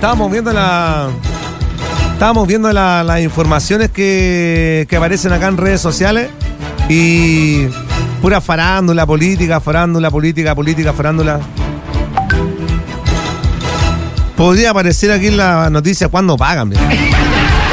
estábamos viendo las informaciones que aparecen acá en redes sociales y pura farándula, política. Podría aparecer aquí en la noticia cuando pagan, mira.